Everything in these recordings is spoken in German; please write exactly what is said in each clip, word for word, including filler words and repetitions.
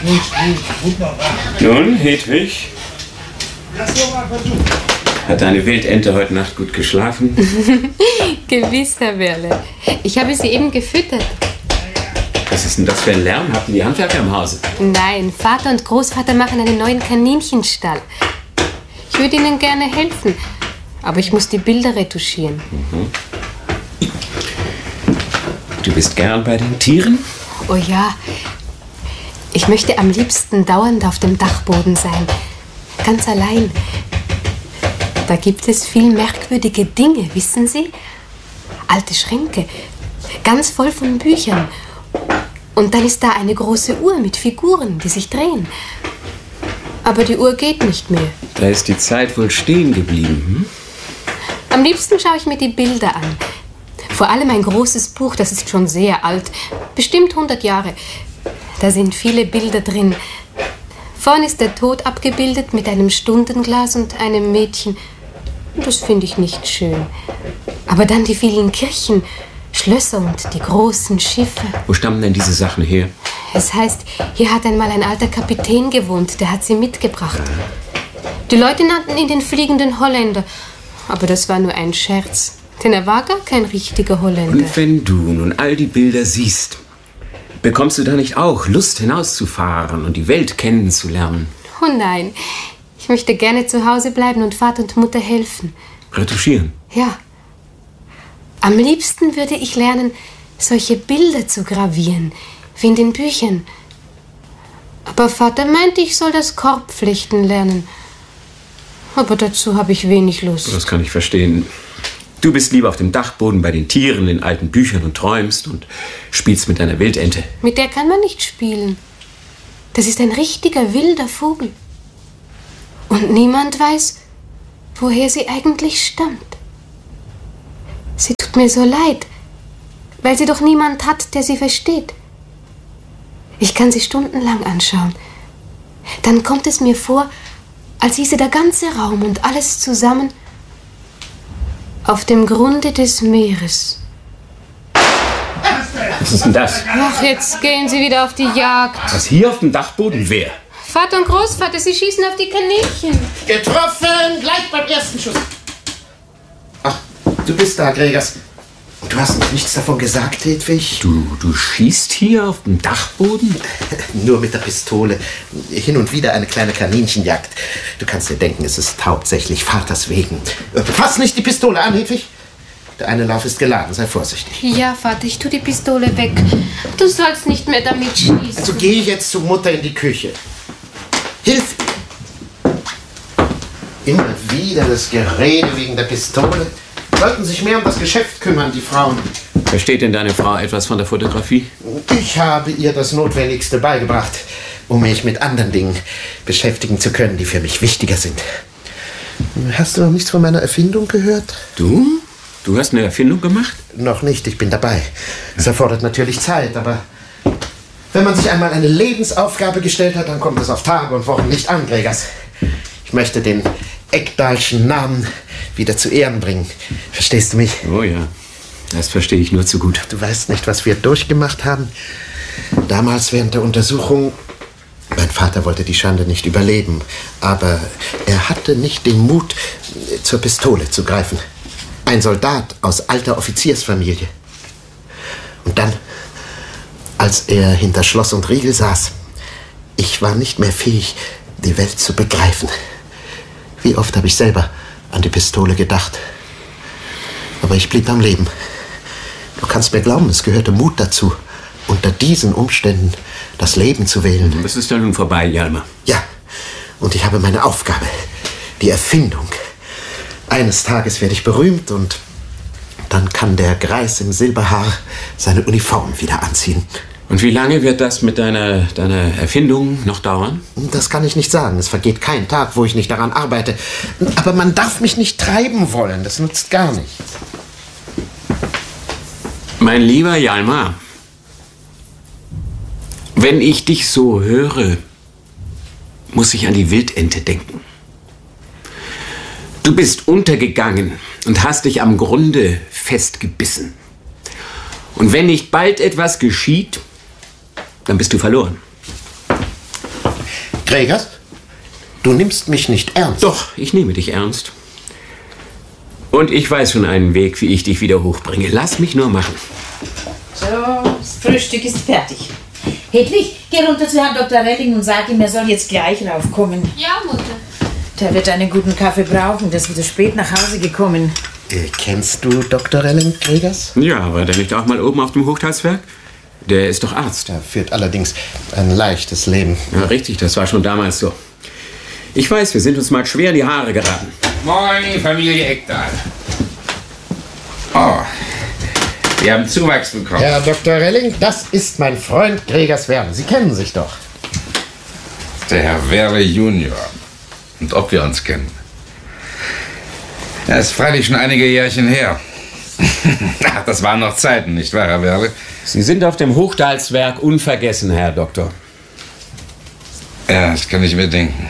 Nun, Hedwig? Hat deine Wildente heute Nacht gut geschlafen? Gewiss, Herr Werle. Ich habe sie eben gefüttert. Was ist denn das für ein Lärm? Habt ihr die Handwerker im Hause? Nein, Vater und Großvater machen einen neuen Kaninchenstall. Ich würde ihnen gerne helfen, aber ich muss die Bilder retuschieren. Mhm. Du bist gern bei den Tieren? Oh ja. Ich möchte am liebsten dauernd auf dem Dachboden sein. Ganz allein. Da gibt es viel merkwürdige Dinge, wissen Sie? Alte Schränke, ganz voll von Büchern. Und dann ist da eine große Uhr mit Figuren, die sich drehen. Aber die Uhr geht nicht mehr. Da ist die Zeit wohl stehen geblieben. Hm? Am liebsten schaue ich mir die Bilder an. Vor allem ein großes Buch, das ist schon sehr alt. Bestimmt hundert Jahre. Da sind viele Bilder drin. Vorn ist der Tod abgebildet mit einem Stundenglas und einem Mädchen. Das finde ich nicht schön. Aber dann die vielen Kirchen, Schlösser und die großen Schiffe. Wo stammen denn diese Sachen her? Es heißt, hier hat einmal ein alter Kapitän gewohnt, der hat sie mitgebracht. Ja. Die Leute nannten ihn den fliegenden Holländer. Aber das war nur ein Scherz, denn er war gar kein richtiger Holländer. Und wenn du nun all die Bilder siehst, bekommst du da nicht auch Lust hinauszufahren und die Welt kennenzulernen? Oh nein, ich möchte gerne zu Hause bleiben und Vater und Mutter helfen. Retuschieren? Ja. Am liebsten würde ich lernen, solche Bilder zu gravieren, wie in den Büchern. Aber Vater meinte, ich soll das Korbflechten lernen. Aber dazu habe ich wenig Lust. Das kann ich verstehen. Du bist lieber auf dem Dachboden bei den Tieren, in alten Büchern und träumst und spielst mit deiner Wildente. Mit der kann man nicht spielen. Das ist ein richtiger wilder Vogel. Und niemand weiß, woher sie eigentlich stammt. Sie tut mir so leid, weil sie doch niemand hat, der sie versteht. Ich kann sie stundenlang anschauen. Dann kommt es mir vor, als hieße der ganze Raum und alles zusammen auf dem Grunde des Meeres. Was ist denn das? Ach, jetzt gehen Sie wieder auf die Jagd. Was, hier auf dem Dachboden? Wer? Vater und Großvater, Sie schießen auf die Kaninchen. Getroffen! Gleich beim ersten Schuss. Ach, du bist da, Gregers. Du hast noch nichts davon gesagt, Hedwig? Du, du schießt hier auf dem Dachboden? Nur mit der Pistole. Hin und wieder eine kleine Kaninchenjagd. Du kannst dir denken, es ist hauptsächlich Vaters wegen. Fass nicht die Pistole an, Hedwig. Der eine Lauf ist geladen, sei vorsichtig. Ja, Vater, ich tu die Pistole weg. Du sollst nicht mehr damit schießen. Also geh jetzt zu Mutter in die Küche. Hilf! Immer wieder das Gerede wegen der Pistole. Sollten sich mehr um das Geschäft kümmern, die Frauen. Versteht denn deine Frau etwas von der Fotografie? Ich habe ihr das Notwendigste beigebracht, um mich mit anderen Dingen beschäftigen zu können, die für mich wichtiger sind. Hast du noch nichts von meiner Erfindung gehört? Du? Du hast eine Erfindung gemacht? Noch nicht, ich bin dabei. Es erfordert natürlich Zeit, aber wenn man sich einmal eine Lebensaufgabe gestellt hat, dann kommt es auf Tage und Wochen nicht an, Gregers. Ich möchte den Ekdalschen Namen wieder zu Ehren bringen. Verstehst du mich? Oh ja, das verstehe ich nur zu gut. Du weißt nicht, was wir durchgemacht haben. Damals während der Untersuchung, mein Vater wollte die Schande nicht überleben, aber er hatte nicht den Mut, zur Pistole zu greifen. Ein Soldat aus alter Offiziersfamilie. Und dann, als er hinter Schloss und Riegel saß, ich war nicht mehr fähig, die Welt zu begreifen. Wie oft habe ich selber an die Pistole gedacht. Aber ich blieb am Leben. Du kannst mir glauben, es gehörte Mut dazu, unter diesen Umständen das Leben zu wählen. Das ist ja nun vorbei, Hjalmar. Ja, und ich habe meine Aufgabe, die Erfindung. Eines Tages werde ich berühmt und dann kann der Greis im Silberhaar seine Uniform wieder anziehen. Und wie lange wird das mit deiner, deiner Erfindung noch dauern? Das kann ich nicht sagen. Es vergeht kein Tag, wo ich nicht daran arbeite. Aber man darf mich nicht treiben wollen. Das nutzt gar nichts. Mein lieber Hjalmar, wenn ich dich so höre, muss ich an die Wildente denken. Du bist untergegangen und hast dich am Grunde festgebissen. Und wenn nicht bald etwas geschieht, dann bist du verloren. Gregers, du nimmst mich nicht ernst. Doch, ich nehme dich ernst. Und ich weiß schon einen Weg, wie ich dich wieder hochbringe. Lass mich nur machen. So, das Frühstück ist fertig. Hedwig, geh runter zu Herrn Doktor Relling und sag ihm, er soll jetzt gleich raufkommen. Ja, Mutter. Der wird einen guten Kaffee brauchen, der ist wieder spät nach Hause gekommen. Äh, kennst du Doktor Relling, Gregers? Ja, war der nicht auch mal oben auf dem Hochtalswerk? Der ist doch Arzt. Er führt allerdings ein leichtes Leben. Ja, richtig, das war schon damals so. Ich weiß, wir sind uns mal schwer in die Haare geraten. Moin, Familie Ekdahl. Oh, wir haben Zuwachs bekommen. Herr Doktor Relling, das ist mein Freund Gregers Werle. Sie kennen sich doch. Der Herr Werle Junior. Und ob wir uns kennen. Das ist freilich schon einige Jährchen her. Ach, das waren noch Zeiten, nicht wahr, Herr Werle? Sie sind auf dem Hochtalswerk unvergessen, Herr Doktor. Ja, das kann ich mir denken.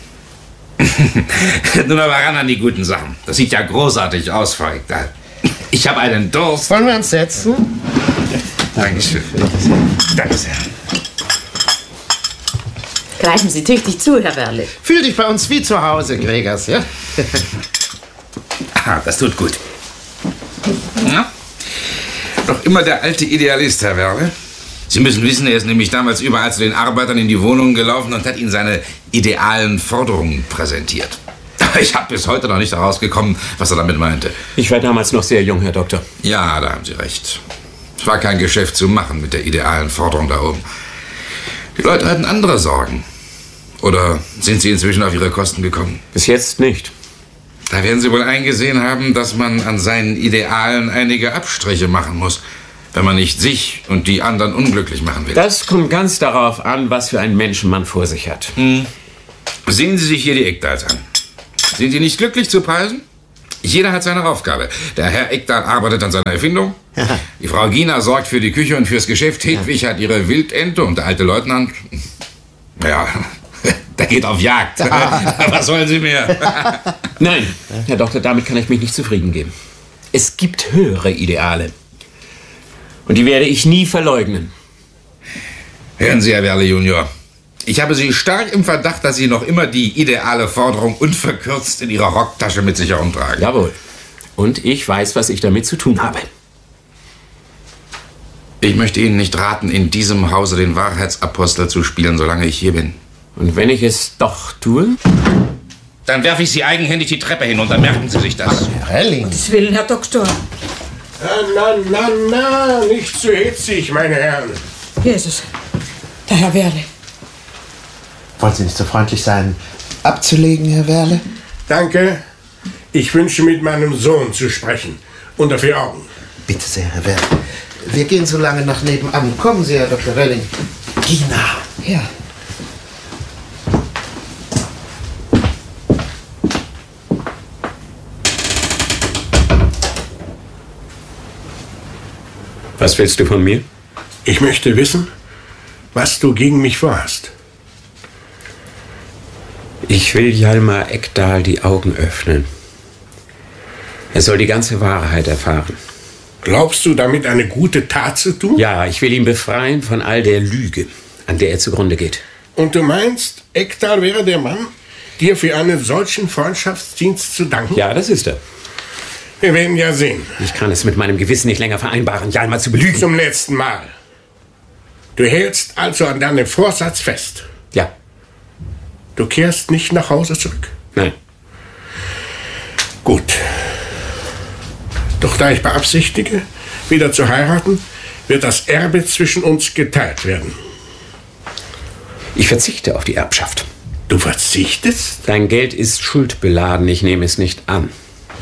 Nun aber ran an die guten Sachen. Das sieht ja großartig aus, Frau Ekdahl. Ich habe einen Durst. Wollen wir uns setzen? Dankeschön. Danke sehr. Greifen Sie tüchtig zu, Herr Werle. Fühl dich bei uns wie zu Hause, Gregers, ja? Ah, das tut gut. Ja? Noch immer der alte Idealist, Herr Werle. Sie müssen wissen, er ist nämlich damals überall zu den Arbeitern in die Wohnungen gelaufen und hat ihnen seine idealen Forderungen präsentiert. Ich habe bis heute noch nicht herausgekommen, was er damit meinte. Ich war damals noch sehr jung, Herr Doktor. Ja, da haben Sie recht. Es war kein Geschäft zu machen mit der idealen Forderung da oben. Die Leute hatten andere Sorgen. Oder sind Sie inzwischen auf Ihre Kosten gekommen? Bis jetzt nicht. Da werden Sie wohl eingesehen haben, dass man an seinen Idealen einige Abstriche machen muss, wenn man nicht sich und die anderen unglücklich machen will. Das kommt ganz darauf an, was für einen Menschen man vor sich hat. Hm. Sehen Sie sich hier die Ekdahls an. Sind Sie nicht glücklich zu preisen? Jeder hat seine Aufgabe. Der Herr Ekdahl arbeitet an seiner Erfindung. Die Frau Gina sorgt für die Küche und fürs Geschäft. Hedwig hat ihre Wildente und der alte Leutnant, ja, der geht auf Jagd. Was sollen Sie mehr? Nein, Herr Doktor, damit kann ich mich nicht zufrieden geben. Es gibt höhere Ideale. Und die werde ich nie verleugnen. Hören Sie, Herr Werle Junior. Ich habe Sie stark im Verdacht, dass Sie noch immer die ideale Forderung unverkürzt in Ihrer Rocktasche mit sich herumtragen. Jawohl. Und ich weiß, was ich damit zu tun habe. Ich möchte Ihnen nicht raten, in diesem Hause den Wahrheitsapostel zu spielen, solange ich hier bin. Und wenn ich es doch tue? Dann werfe ich Sie eigenhändig die Treppe hinunter. Merken Sie sich das. Herr Relling. Gottes Willen, Herr Doktor. Na, na, na, nicht zu hitzig, meine Herren. Hier ist es. Der Herr Werle. Wollen Sie nicht so freundlich sein, abzulegen, Herr Werle? Danke. Ich wünsche, mit meinem Sohn zu sprechen. Unter vier Augen. Bitte sehr, Herr Werle. Wir gehen so lange nach nebenan. Kommen Sie, Herr Doktor Relling. Gina. Ja. Was willst du von mir? Ich möchte wissen, was du gegen mich vorhast. Ich will Hjalmar Ekdahl die Augen öffnen. Er soll die ganze Wahrheit erfahren. Glaubst du, damit eine gute Tat zu tun? Ja, ich will ihn befreien von all der Lüge, an der er zugrunde geht. Und du meinst, Ekdahl wäre der Mann, dir für einen solchen Freundschaftsdienst zu danken? Ja, das ist er. Wir werden ja sehen. Ich kann es mit meinem Gewissen nicht länger vereinbaren, Hjalmar zu belügen. Zum letzten Mal. Du hältst also an deinem Vorsatz fest. Ja. Du kehrst nicht nach Hause zurück? Nein. Gut. Doch da ich beabsichtige, wieder zu heiraten, wird das Erbe zwischen uns geteilt werden. Ich verzichte auf die Erbschaft. Du verzichtest? Dein Geld ist schuldbeladen, ich nehme es nicht an.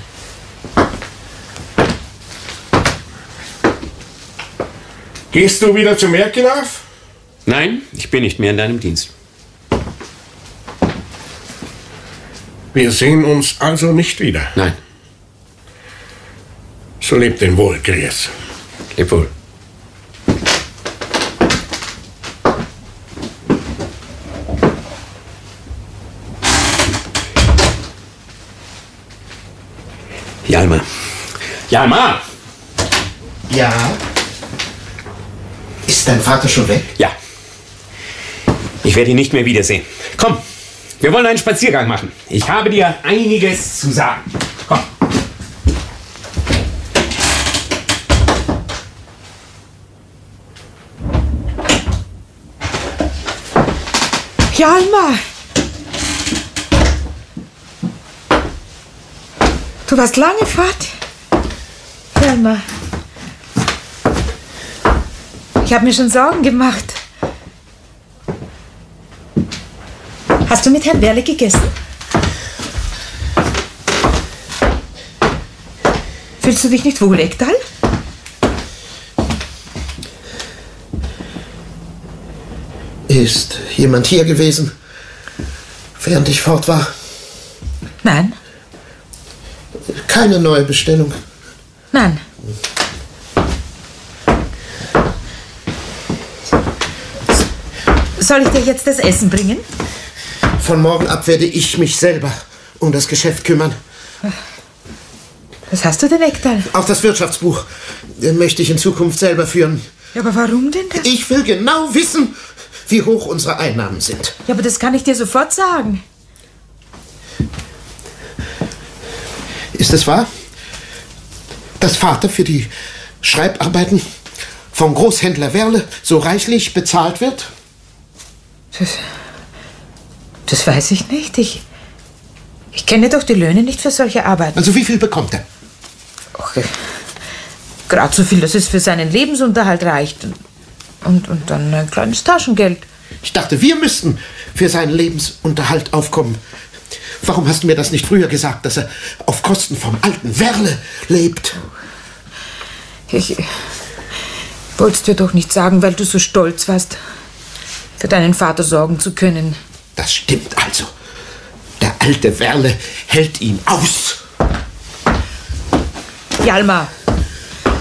Gehst du wieder zu Merkinow? Nein, ich bin nicht mehr in deinem Dienst. Wir sehen uns also nicht wieder. Nein. So lebt denn wohl, Gries. Leb wohl. Hjalmar. Hjalmar! Ja? Ist dein Vater schon weg? Ja. Ich werde ihn nicht mehr wiedersehen. Komm, wir wollen einen Spaziergang machen. Ich habe dir einiges zu sagen. Komm. Hjalmar! Du warst lange fort. Hjalmar. Ich habe mir schon Sorgen gemacht. Hast du mit Herrn Werle gegessen? Fühlst du dich nicht wohl, Ekdal? Ist jemand hier gewesen, während ich fort war? Nein. Keine neue Bestellung? Nein. Soll ich dir jetzt das Essen bringen? Von morgen ab werde ich mich selber um das Geschäft kümmern. Was hast du denn, Ekdal? Auch das Wirtschaftsbuch möchte ich in Zukunft selber führen. Ja, aber warum denn das? Ich will genau wissen, wie hoch unsere Einnahmen sind. Ja, aber das kann ich dir sofort sagen. Ist es wahr, dass Vater für die Schreibarbeiten vom Großhändler Werle so reichlich bezahlt wird? Das, das weiß ich nicht. Ich, ich kenne doch die Löhne nicht für solche Arbeiten. Also wie viel bekommt er? Okay. Gerade so viel, dass es für seinen Lebensunterhalt reicht. Und, und dann ein kleines Taschengeld. Ich dachte, wir müssten für seinen Lebensunterhalt aufkommen. Warum hast du mir das nicht früher gesagt, dass er auf Kosten vom alten Werle lebt? Ich wollte es dir doch nicht sagen, weil du so stolz warst, für deinen Vater sorgen zu können. Das stimmt also. Der alte Werle hält ihn aus. Hjalmar,